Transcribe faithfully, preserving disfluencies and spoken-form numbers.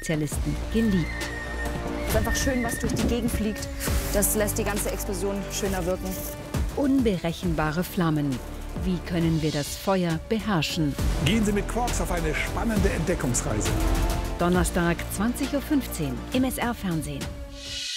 Feuerspezialisten geliebt. Es ist einfach schön, was durch die Gegend fliegt. Das lässt die ganze Explosion schöner wirken. Unberechenbare Flammen. Wie können wir das Feuer beherrschen? Gehen Sie mit Quarks auf eine spannende Entdeckungsreise. Donnerstag, zwanzig Uhr fünfzehn im S R Fernsehen.